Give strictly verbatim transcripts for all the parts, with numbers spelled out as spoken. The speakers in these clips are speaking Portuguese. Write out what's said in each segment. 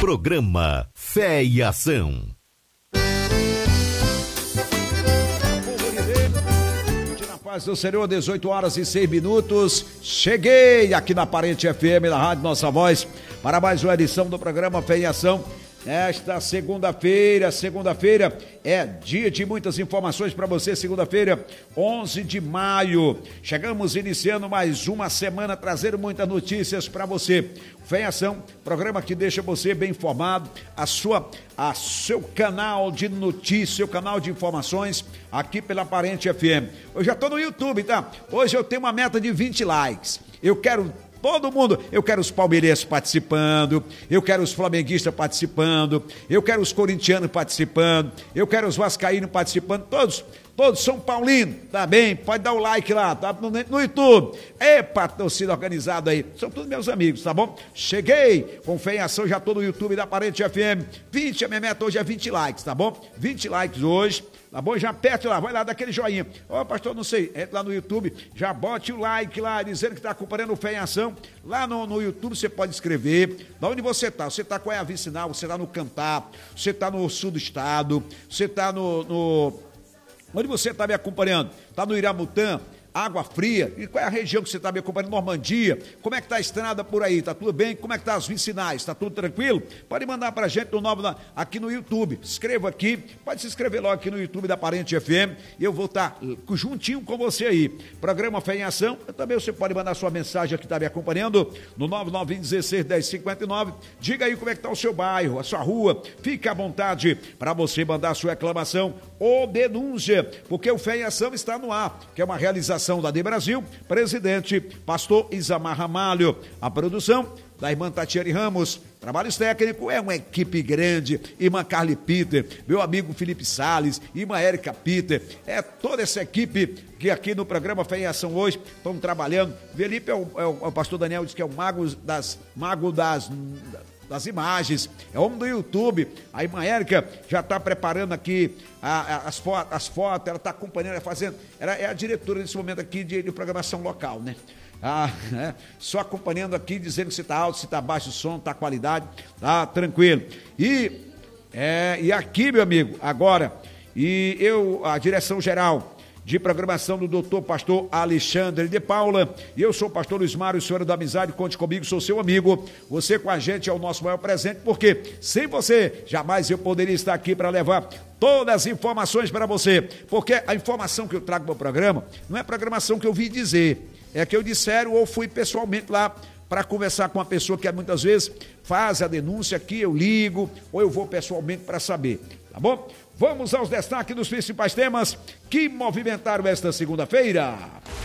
Programa Fé e Ação. Na paz do Senhor, dezoito horas e seis minutos. Cheguei aqui na Parente F M, na Rádio Nossa Voz, para mais uma edição do programa Fé e Ação. Esta segunda-feira, segunda-feira é dia de muitas informações para você, segunda-feira, onze de maio. Chegamos iniciando mais uma semana, trazendo muitas notícias para você. Fé em Ação, programa que deixa você bem informado, a sua, a seu canal de notícias, seu canal de informações, aqui pela Parente F M. Eu já estou no YouTube, tá? Hoje eu tenho uma meta de vinte likes. Eu quero todo mundo, eu quero os palmeirenses participando, eu quero os flamenguistas participando, eu quero os corintianos participando, eu quero os vascaínos participando, todos, todos São Paulino, tá bem? Pode dar o like lá, tá? No, no YouTube. Epa, torcida organizada aí, são todos meus amigos, tá bom? Cheguei com Fé em Ação, já tô no YouTube da Parente F M, vinte, a minha meta hoje é vinte likes, tá bom? vinte likes hoje. Tá bom? Já aperte lá, vai lá, dá aquele joinha. Ó, oh, pastor, não sei, entra lá no YouTube, já bote o like lá, dizendo que está acompanhando o Fé em Ação. Lá no, no YouTube você pode escrever, da onde você está. Você está com a Vicinal, você está no Cantar, você está no sul do estado, você está no, no... Onde você está me acompanhando? Está no Iramutã? Água Fria, e qual é a região que você está me acompanhando? Normandia, como é que está a estrada por aí? Está tudo bem? Como é que está as vicinais? Está tudo tranquilo? Pode mandar para a gente no nome aqui no YouTube, escreva aqui, pode se inscrever logo aqui no YouTube da Parente F M, e eu vou estar juntinho com você aí. Programa Fé em Ação, também você pode mandar sua mensagem aqui, está me acompanhando, no nove nove um seis, um zero cinco nove, diga aí como é que está o seu bairro, a sua rua, fique à vontade para você mandar sua reclamação ou denúncia, porque o Fé em Ação está no ar, que é uma realização da D Brasil, presidente pastor Isamar Ramalho, a produção da irmã Tatiane Ramos, trabalhos técnicos, é uma equipe grande, irmã Carly Peter, meu amigo Felipe Salles, irmã Érica Peter, é toda essa equipe que aqui no programa Fé em Ação hoje estão trabalhando. Felipe é o, é o, é o pastor Daniel, diz que é o mago das, mago das, das imagens, é homem do YouTube. A irmã Érica já está preparando aqui a, a, as, fotos, as fotos, ela está acompanhando, ela fazendo, ela é a diretora nesse momento aqui de, de programação local, né? Ah, é, só acompanhando aqui, dizendo se está alto, se está baixo o som, está qualidade, tá tranquilo. E, é, e aqui, meu amigo, agora, e eu, a direção geral de programação do doutor pastor Alexandre de Paula, e eu sou o pastor Luiz Mário, senhor da amizade, conte comigo, sou seu amigo, você com a gente é o nosso maior presente, porque sem você, jamais eu poderia estar aqui para levar todas as informações para você, porque a informação que eu trago para o programa, não é programação que eu vi dizer, é que eu disseram ou fui pessoalmente lá para conversar com uma pessoa que muitas vezes faz a denúncia aqui, eu ligo, ou eu vou pessoalmente para saber, tá bom? Vamos aos destaques dos principais temas que movimentaram esta segunda-feira.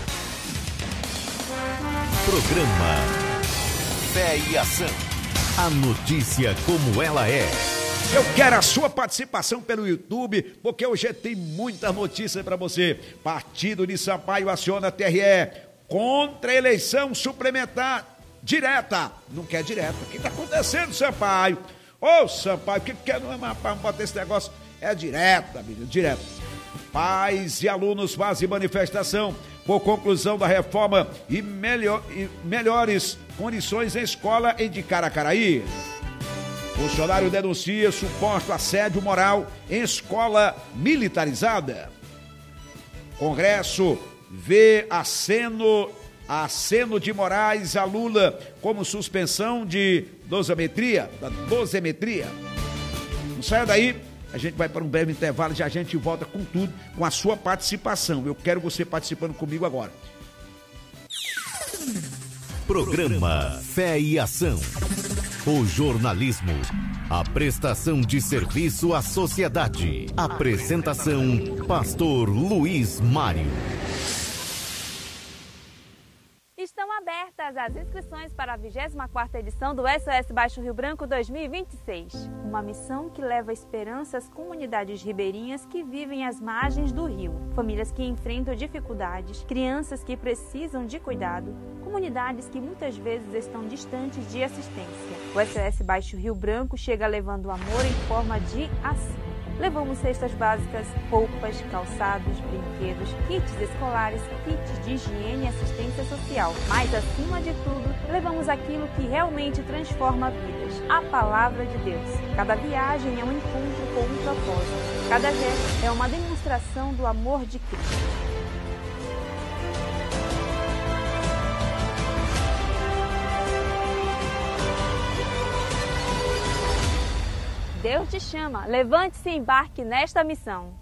Programa Fé e Ação. A notícia como ela é. Eu quero a sua participação pelo YouTube, porque hoje tem muita notícia para você. Partido de Sampaio aciona a T R E contra a eleição suplementar direta. Não quer direta. O que está acontecendo, Sampaio? Ô, Sampaio, o que quer? Não é mais para botar esse negócio. É direta, menino, direta. Pais e alunos fazem manifestação por conclusão da reforma e, melhor, e melhores condições em escola em de Caracaraí. Funcionário denuncia suposto assédio moral em escola militarizada. Congresso vê aceno, aceno de Moraes a Lula como suspensão de dosimetria, da dosimetria. Não saia daí. A gente vai para um breve intervalo e a gente volta com tudo, com a sua participação. Eu quero você participando comigo agora. Programa Fé e Ação. O jornalismo, a prestação de serviço à sociedade. Apresentação, pastor Luiz Mário. Estão abertas as inscrições para a vigésima quarta edição do S O S Baixo Rio Branco dois mil e vinte e seis. Uma missão que leva esperança às comunidades ribeirinhas que vivem às margens do rio. Famílias que enfrentam dificuldades, crianças que precisam de cuidado, comunidades que muitas vezes estão distantes de assistência. O S O S Baixo Rio Branco chega levando amor em forma de ação. Levamos cestas básicas, roupas, calçados, brinquedos, kits escolares, kits de higiene e assistência social. Mas, acima de tudo, levamos aquilo que realmente transforma vidas, a Palavra de Deus. Cada viagem é um encontro com um propósito. Cada gesto é uma demonstração do amor de Cristo. Deus te chama, levante-se e embarque nesta missão.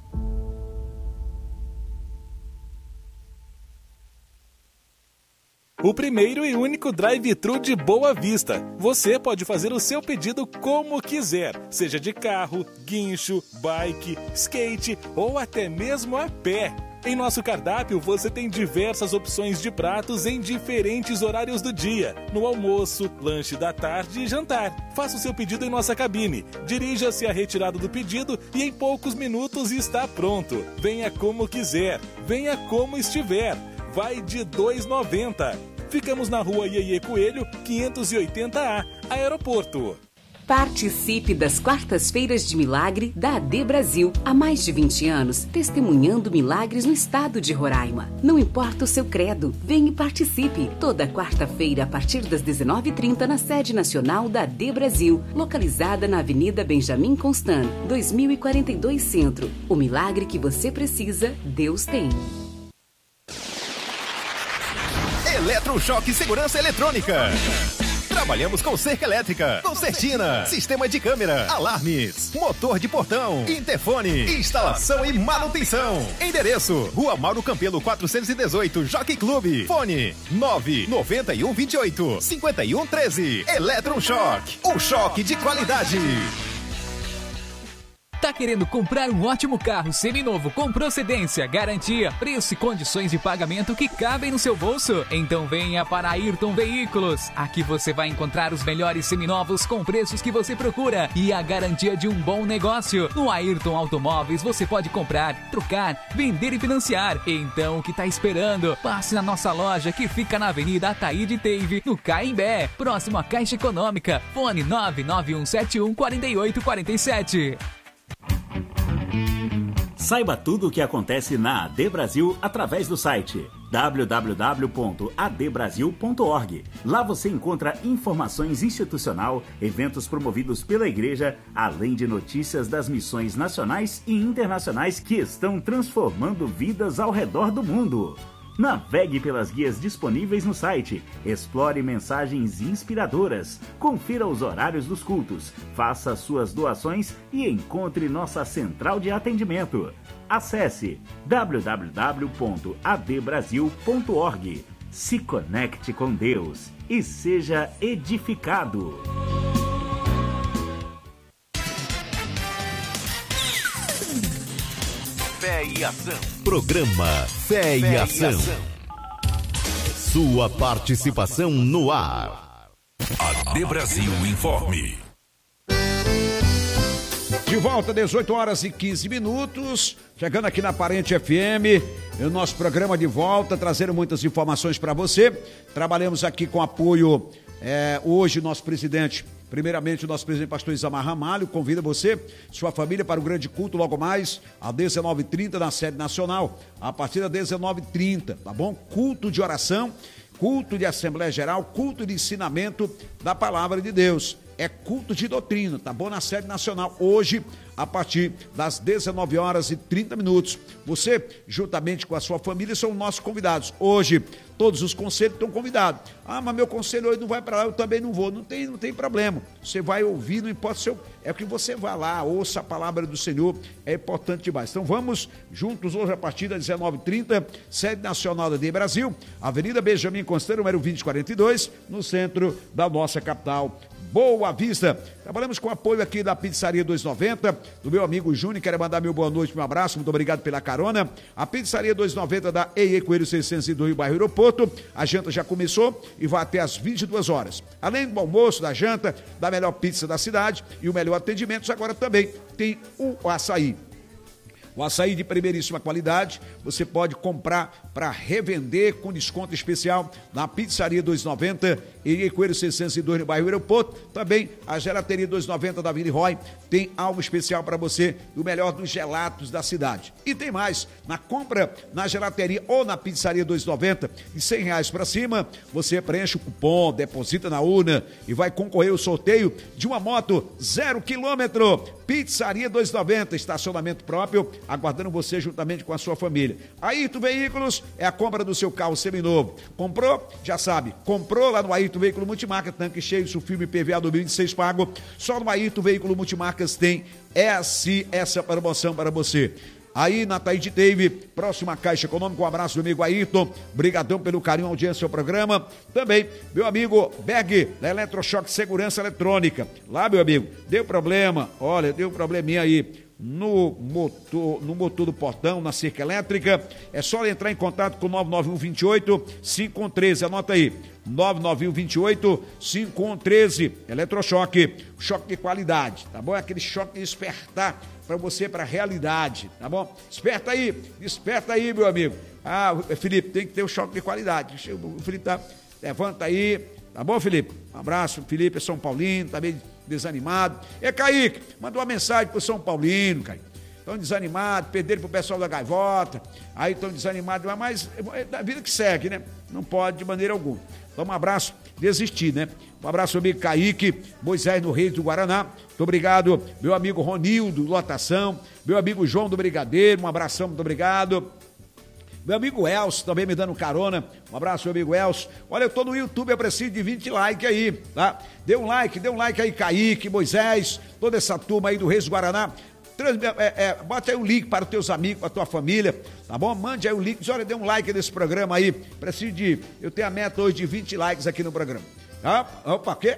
O primeiro e único drive-thru de Boa Vista. Você pode fazer o seu pedido como quiser, seja de carro, guincho, bike, skate ou até mesmo a pé. Em nosso cardápio você tem diversas opções de pratos em diferentes horários do dia, no almoço, lanche da tarde e jantar. Faça o seu pedido em nossa cabine, dirija-se à retirada do pedido e em poucos minutos está pronto. Venha como quiser, venha como estiver. Vai de dois reais e noventa centavos. Ficamos na rua Iê Coelho, quinhentos e oitenta A, Aeroporto. Participe das quartas-feiras de milagre da A D Brasil. Há mais de vinte anos, testemunhando milagres no estado de Roraima. Não importa o seu credo, venha e participe. Toda quarta-feira, a partir das dezenove e trinta, na sede nacional da A D Brasil, localizada na Avenida Benjamin Constant, dois mil e quarenta e dois Centro. O milagre que você precisa, Deus tem. Eletrochoque Segurança Eletrônica. Trabalhamos com cerca elétrica, concertina, sistema de câmera, alarmes, motor de portão, interfone, instalação e manutenção. Endereço: Rua Mauro Campelo quatrocentos e dezoito, Jockey Clube. Fone nove nove um dois oito, cinco um um três. Eletrochoque, o choque de qualidade. Tá querendo comprar um ótimo carro seminovo com procedência, garantia, preço e condições de pagamento que cabem no seu bolso? Então venha para Ayrton Veículos. Aqui você vai encontrar os melhores seminovos com preços que você procura e a garantia de um bom negócio. No Ayrton Automóveis você pode comprar, trocar, vender e financiar. Então o que tá esperando? Passe na nossa loja que fica na Avenida Ataíde Teive, no Caimbé, próximo à Caixa Econômica. Fone nove nove um sete um quatro oito quatro sete. Saiba tudo o que acontece na A D Brasil através do site w w w ponto a d brasil ponto org. Lá você encontra informações institucional, eventos promovidos pela igreja, além de notícias das missões nacionais e internacionais que estão transformando vidas ao redor do mundo. Navegue pelas guias disponíveis no site, explore mensagens inspiradoras, confira os horários dos cultos, faça suas doações e encontre nossa central de atendimento. Acesse w w w ponto a d brasil ponto org. Se conecte com Deus e seja edificado. Fé e Ação. Programa Fé, Fé e Ação. E Ação. Sua participação no ar. A D Brasil Informe. De volta, dezoito horas e quinze minutos. Chegando aqui na Parente F M. O nosso programa de volta, trazendo muitas informações para você. Trabalhamos aqui com apoio, é, hoje, nosso presidente. Primeiramente, o nosso presidente pastor Isamar Ramalho convida você, sua família, para o grande culto logo mais, às dezenove e trinta, na sede nacional, a partir das dezenove e trinta, tá bom? Culto de oração, culto de Assembleia Geral, culto de ensinamento da Palavra de Deus. É culto de doutrina, tá bom? Na sede nacional, hoje, a partir das dezenove horas e trinta minutos. Você, juntamente com a sua família, são nossos convidados. Hoje, todos os conselhos estão convidados. Ah, mas meu conselho hoje não vai para lá, eu também não vou. Não tem, não tem problema. Você vai ouvir, não importa o seu... É que você vá lá, ouça a palavra do Senhor, é importante demais. Então vamos juntos hoje a partir das dezenove e trinta, sede nacional da A D Brasil, Avenida Benjamin Constant, número vinte e quarenta e dois, no centro da nossa capital, Boa Vista. Trabalhamos com apoio aqui da Pizzaria duzentos e noventa, do meu amigo Júnior. Quero mandar meu boa noite, meu abraço, muito obrigado pela carona. A Pizzaria duzentos e noventa da Iê Coelho seiscentos e dois, bairro Aeroporto. A janta já começou e vai até às vinte e duas horas. Além do almoço, da janta, da melhor pizza da cidade e o melhor atendimento, agora também tem o açaí. O açaí de primeiríssima qualidade, você pode comprar para revender com desconto especial na Pizzaria dois e noventa, em Coelho seiscentos e dois, no bairro Aeroporto. Também a Gelateria dois e noventa da Vini Roy tem algo especial para você, do melhor dos gelatos da cidade. E tem mais, na compra na gelateria ou na Pizzaria dois e noventa, de cem reais para cima, você preenche o cupom, deposita na urna e vai concorrer ao sorteio de uma moto zero quilômetro. Pizzaria dois e noventa, estacionamento próprio, aguardando você juntamente com a sua família. Ayrton Veículos é a compra do seu carro seminovo. Comprou? Já sabe, comprou lá no Ayrton Veículo Multimarca, tanque cheio, filme I P V A dois mil e vinte e seis pago. Só no Ayrton Veículo Multimarcas tem essa, essa promoção para você. Aí na Taíde teve, próxima Caixa Econômica, um abraço, meu amigo Ayrton, brigadão pelo carinho, audiência ao programa. Também, meu amigo Berg, da Eletrochoque Segurança Eletrônica. Lá, meu amigo, deu problema, olha, deu um probleminha aí no motor, no motor do portão, na cerca elétrica. É só entrar em contato com nove nove um dois oito cinco um três, anota aí, nove nove um dois oito cinco um três, Eletrochoque, choque de qualidade, tá bom? É aquele choque de despertar para você, para a realidade, tá bom? Desperta aí, desperta aí, meu amigo. Ah, Felipe, tem que ter um choque de qualidade. O Felipe tá, levanta aí, tá bom, Felipe? Um abraço, Felipe é São Paulino, tá bem desanimado. E Kaique, manda uma mensagem pro São Paulino, Kaique. Estão desanimados, perderam pro pessoal da Gaivota, aí estão desanimados, mas é da vida que segue, né? Não pode de maneira alguma. Então, um abraço, desistir, né? Um abraço, meu amigo Kaique, Moisés no Reis do Guaraná. Muito obrigado, meu amigo Ronildo, Lotação, meu amigo João do Brigadeiro, um abração, muito obrigado. Meu amigo Elcio também me dando carona. Um abraço, meu amigo Elcio. Olha, eu tô no YouTube, eu preciso de vinte likes aí, tá? Dê um like, dê um like aí, Kaique, Moisés, toda essa turma aí do Reis do Guaraná. Trans, é, é, bota aí o link para os teus amigos, para a tua família, tá bom? Mande aí o link, olha, dê um like nesse programa aí. Preciso de, eu tenho a meta hoje de vinte likes aqui no programa. Tá? Opa, quê?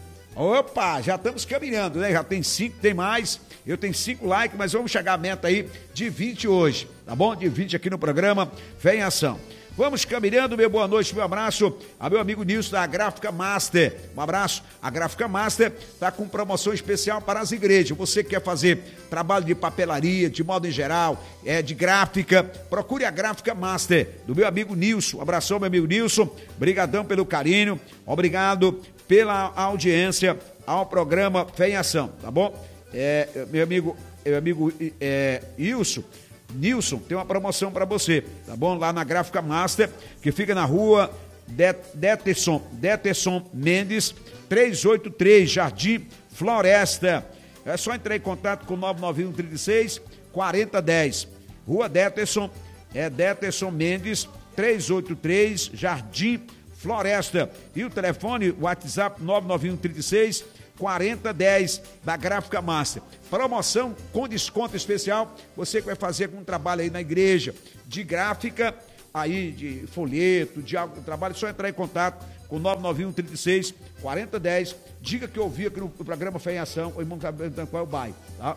Opa, já estamos caminhando, né? Já tem cinco, tem mais. Eu tenho cinco likes, mas vamos chegar à meta aí de vinte hoje, tá bom? De vinte aqui no programa, vem em ação. Vamos caminhando, meu boa noite, meu abraço a meu amigo Nilson da Gráfica Master. Um abraço. A Gráfica Master está com promoção especial para as igrejas. Você que quer fazer trabalho de papelaria, de modo em geral, é, de gráfica, procure a Gráfica Master do meu amigo Nilson. Um abração, meu amigo Nilson. Obrigadão pelo carinho. Obrigado pela audiência ao programa Fé em Ação, tá bom? É, meu amigo, meu amigo é, Ilson. Nilson, tem uma promoção para você, tá bom? Lá na Gráfica Master, que fica na rua Deterson, Deterson Mendes, trezentos e oitenta e três, Jardim Floresta. É só entrar em contato com nove nove um três seis quatro zero um zero. Rua Deterson, é Deterson Mendes, trezentos e oitenta e três, Jardim Floresta. E o telefone, o WhatsApp nove nove um três seis quarenta dez da Gráfica Master. Promoção com desconto especial. Você que vai fazer um trabalho aí na igreja de gráfica, aí de folheto, de algo, trabalho, é só entrar em contato com nove nove um três seis quarenta dez. Diga que eu ouvi aqui no programa Fé em Ação, o irmão perguntando qual é o bairro, tá?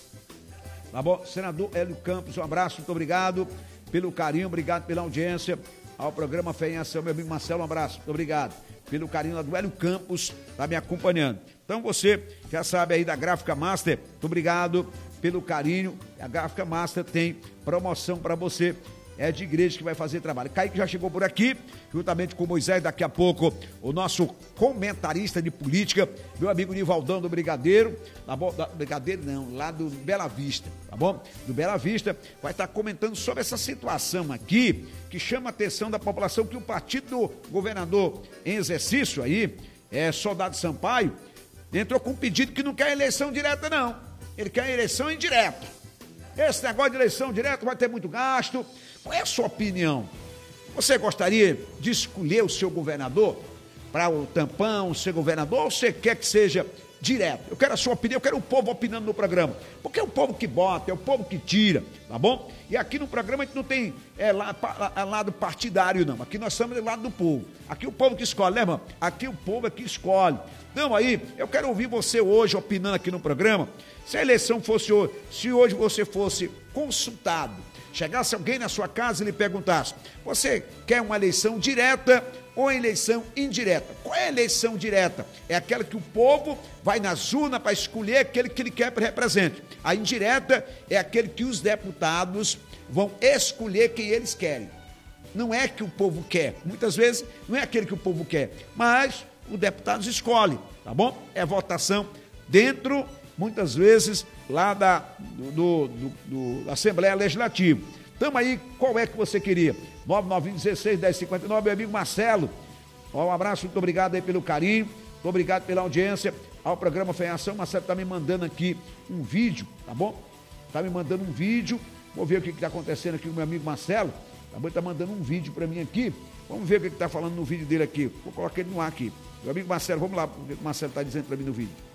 Tá bom? Senador Hélio Campos, um abraço, muito obrigado pelo carinho, obrigado pela audiência ao programa Fé em Ação. Meu amigo Marcelo, um abraço, muito obrigado pelo carinho lá do Hélio Campos, tá me acompanhando. Então você já sabe aí da Gráfica Master, muito obrigado pelo carinho. A Gráfica Master tem promoção para você, é de igreja que vai fazer trabalho. Kaique já chegou por aqui, juntamente com o Moisés, daqui a pouco o nosso comentarista de política, meu amigo Nivaldão do Brigadeiro, tá bom? Da, Brigadeiro não, lá do Bela Vista, tá bom? Do Bela Vista, vai estar comentando sobre essa situação aqui, que chama a atenção da população, que o partido do governador em exercício aí, é Soldado Sampaio, entrou com um pedido que não quer eleição direta não, ele quer eleição indireta. Esse negócio de eleição direta vai ter muito gasto. Qual é a sua opinião? Você gostaria de escolher o seu governador para o tampão, ser governador, ou você quer que seja direto? Eu quero a sua opinião, eu quero o povo opinando no programa, porque é o povo que bota, é o povo que tira, tá bom? E aqui no programa a gente não tem é, lá, é, lado partidário não, aqui nós estamos do lado do povo, aqui o povo que escolhe, né, irmão? Aqui o povo é que escolhe. Então aí, eu quero ouvir você hoje opinando aqui no programa, se a eleição fosse hoje, se hoje você fosse consultado, chegasse alguém na sua casa e lhe perguntasse, você quer uma eleição direta ou eleição indireta? Qual é a eleição direta? É aquela que o povo vai nas urnas para escolher aquele que ele quer que represente. A indireta é aquele que os deputados vão escolher quem eles querem. não é que o povo quer, muitas vezes não é aquele que o povo quer, mas o deputado escolhe, tá bom? É votação dentro, muitas vezes, lá da, do, do, do, da Assembleia Legislativa. Tamo aí, qual é que você queria? nove nove um seis, dez cinquenta e nove, meu amigo Marcelo. Ó, um abraço, muito obrigado aí pelo carinho, muito obrigado pela audiência ao programa Fé em Ação. Marcelo tá me mandando aqui um vídeo, tá bom? Tá me mandando um vídeo, vou ver o que que tá acontecendo aqui com o meu amigo Marcelo. Tá bom? Ele tá mandando um vídeo para mim aqui, vamos ver o que que tá falando no vídeo dele aqui. Vou colocar ele no ar aqui. Meu amigo Marcelo, vamos lá, ver o que o Marcelo tá dizendo para mim no vídeo.